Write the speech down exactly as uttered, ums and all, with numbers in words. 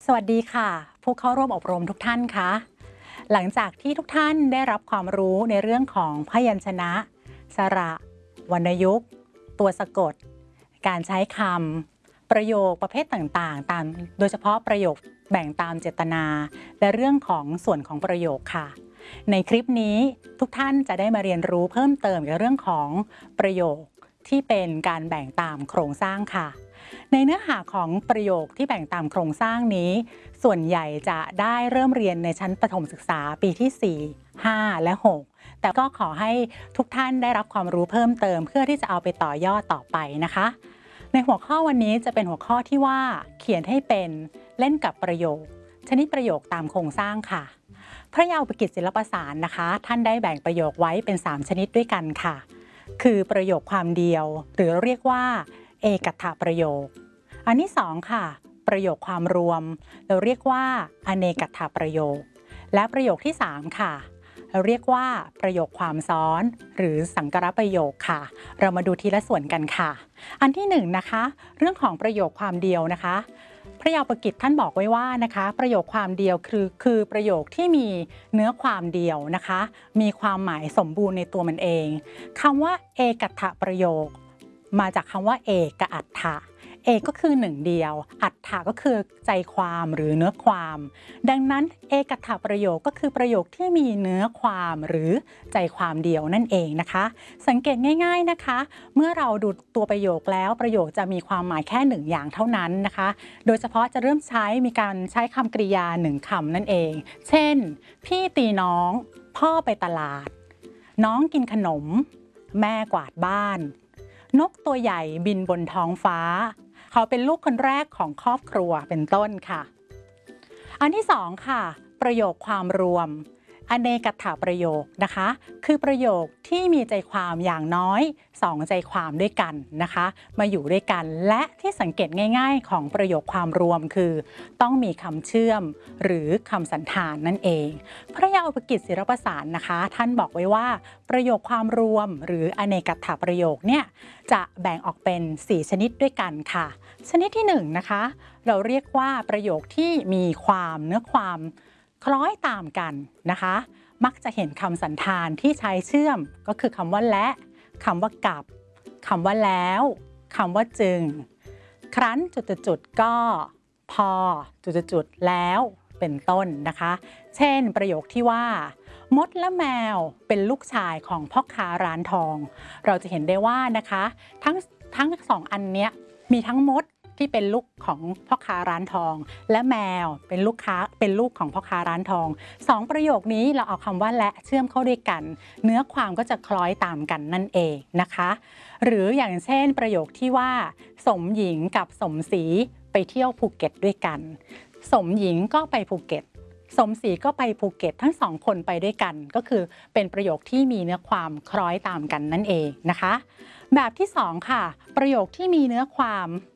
สวัสดีค่ะผู้เข้าร่วมอบรมทุกท่านคะหลังจากที่ทุกท่านได้รับความรู้ในเรื่องของพยัญชนะสระวรรณยุกต์ตัวสะกดการใช้คำประโยคประเภทต่างๆตามโดยเฉพาะประโยคแบ่งตามเจตนาและเรื่องของส่วนของประโยคค่ะในคลิปนี้ทุกท่านจะได้มาเรียนรู้เพิ่มเติมเกี่ยวกับเรื่องของประโยคที่เป็นการแบ่งตามโครงสร้างค่ะในเนื้อหาของประโยคที่แบ่งตามโครงสร้างนี้ส่วนใหญ่จะได้เริ่มเรียนในชั้นประถมศึกษาปีที่สี่ ห้าและหกแต่ก็ขอให้ทุกท่านได้รับความรู้เพิ่มเติมเพื่อที่จะเอาไปต่อยอดต่อไปนะคะในหัวข้อวันนี้จะเป็นหัวข้อที่ว่าเขียนให้เป็นเล่นกับประโยคชนิดประโยคตามโครงสร้างค่ะพระยาอุปกิจศิลปสารนะคะท่านได้แบ่งประโยคไว้เป็นสามชนิดด้วยกันค่ะคือประโยคความเดียวหรือเรียกว่าเอกถประโยคอันที่สองค่ะประโยคความรวมเราเรียกว่าอเนกถประโยคและประโยคที่สามค่ะเราเรียกว่าประโยคความซ้อนหรือสังกรประโยคค่ะเรามาดูทีละส่วนกันค่ะอันที่หนึ่งนะคะเรื่องของประโยคความเดียวนะคะพระยาอุปกิจท่านบอกไว้ว่านะคะประโยคความเดียวคือคือประโยคที่มีเนื้อความเดียวนะคะมีความหมายสมบูรณ์ในตัวมันเองคำว่าเอกถประโยคมาจากคำว่าเอกกับอัฏฐะเอกก็คือหนึ่งเดียวอัฏฐะก็คือใจความหรือเนื้อความดังนั้นเอกถประโยคก็คือประโยคที่มีเนื้อความหรือใจความเดียวนั่นเองนะคะสังเกตง่ายๆนะคะเมื่อเราดูตัวประโยคแล้วประโยคจะมีความหมายแค่หนึ่งอย่างเท่านั้นนะคะโดยเฉพาะจะเริ่มใช้มีการใช้คำกริยาหนึ่งคำนั่นเองเช่นพี่ตีน้องพ่อไปตลาดน้องกินขนมแม่กวาดบ้านนกตัวใหญ่บินบนท้องฟ้าเขาเป็นลูกคนแรกของครอบครัวเป็นต้นค่ะอันที่สองค่ะประโยคความรวมอเนกถประโยคนะคะคือประโยคที่มีใจความอย่างน้อยสองใจความด้วยกันนะคะมาอยู่ด้วยกันและที่สังเกตง่ายๆของประโยคความรวมคือต้องมีคำเชื่อมหรือคำสันธานนั่นเองพระยาอุปกิจศิลปสารนะคะท่านบอกไว้ว่าประโยคความรวมหรืออเนกถประโยคเนี่ยจะแบ่งออกเป็นสี่ชนิดด้วยกันค่ะชนิดที่หนึ่งนะคะเราเรียกว่าประโยคที่มีความเนื้อความคล้อยตามกันนะคะมักจะเห็นคำสันธานที่ใช้เชื่อมก็คือคำว่าและคำว่ากับคำว่าแล้วคำว่าจึงครั้นจุดๆก็พอจุดๆแล้วเป็นต้นนะคะเช่นประโยคที่ว่ามดและแมวเป็นลูกชายของพ่อค้าร้านทองเราจะเห็นได้ว่านะคะทั้งทั้งสองอันเนี้ยมีทั้งมดที่เป็นลูกของพ่อค้าร้านทองและแมวเป็นลูกค้าเป็นลูกของพ่อค้าร้านทองสองประโยคนี้เราเอาคำว่าและเชื่อมเข้าด้วยกันเนื้อความก็จะคล้อยตามกันนั่นเองนะคะหรืออย่างเช่นประโยคที่ว่าสมหญิงกับสมศรีไปเที่ยวภูเก็ตด้วยกันสมหญิงก็ไปภูเก็ตสมศรีก็ไปภูเก็ตทั้งสองคนไปด้วยกันก็คือเป็นประโยคที่มีเนื้อความคล้อยตามกันนั่นเองนะคะแบบที่สองค่ะประโยคที่มีเนื้อความ